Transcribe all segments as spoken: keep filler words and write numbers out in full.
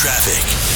traffic.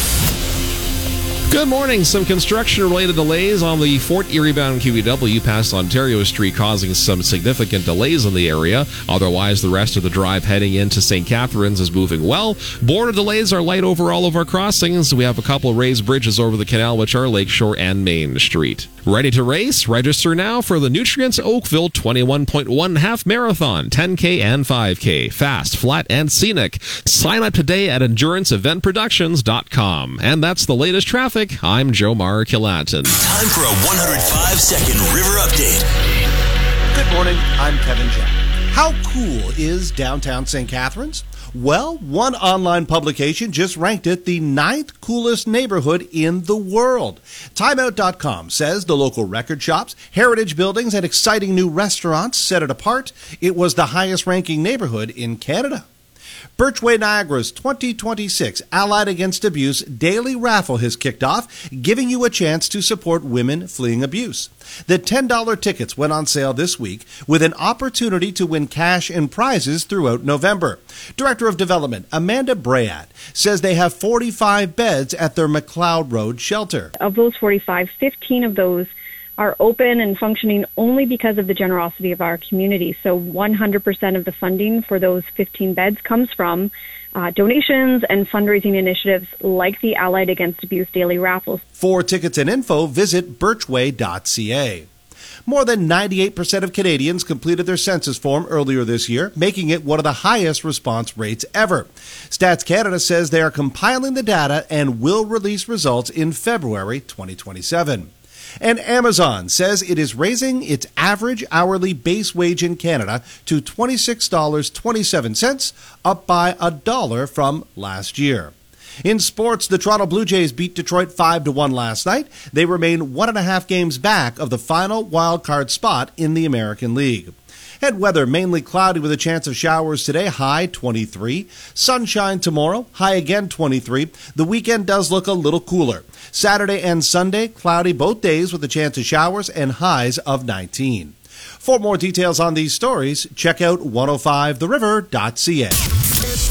Good morning. Some construction-related delays on the Fort Erie-bound Q E W past Ontario Street, causing some significant delays in the area. Otherwise, the rest of the drive heading into Saint Catharines is moving well. Border delays are light over all of our crossings. We have a couple of raised bridges over the canal, which are Lakeshore and Main Street. Ready to race? Register now for the Nutrients Oakville twenty-one point one Half Marathon, ten K and five K. Fast, flat, and scenic. Sign up today at endurance event productions dot com. And that's the latest traffic. I'm Joe Markilatin. Time for a one hundred five second River Update. Good morning, I'm Kevin Jack. How cool is downtown Saint Catharines? Well, one online publication just ranked it the ninth coolest neighborhood in the world. Timeout dot com says the local record shops, heritage buildings, and exciting new restaurants set it apart. It was the highest ranking neighborhood in Canada. Birchway Niagara's twenty twenty-six Allied Against Abuse daily raffle has kicked off, giving you a chance to support women fleeing abuse. The ten dollar tickets went on sale this week with an opportunity to win cash and prizes throughout November. Director of Development Amanda Brayat says they have forty-five beds at their McLeod Road shelter. Of those forty-five, fifteen of those are open and functioning only because of the generosity of our community. So one hundred percent of the funding for those fifteen beds comes from uh, donations and fundraising initiatives like the Allied Against Abuse Daily Raffles. For tickets and info, visit birchway dot c a. More than ninety-eight percent of Canadians completed their census form earlier this year, making it one of the highest response rates ever. Stats Canada says they are compiling the data and will release results in February twenty twenty-seven. And Amazon says it is raising its average hourly base wage in Canada to twenty-six dollars and twenty-seven cents, up by a dollar from last year. In sports, the Toronto Blue Jays beat Detroit five to one last night. They remain one and a half games back of the final wild card spot in the American League. And weather, mainly cloudy with a chance of showers today, high twenty-three. Sunshine tomorrow, high again twenty-three. The weekend does look a little cooler. Saturday and Sunday, cloudy both days with a chance of showers and highs of nineteen. For more details on these stories, check out one oh five the river dot c a.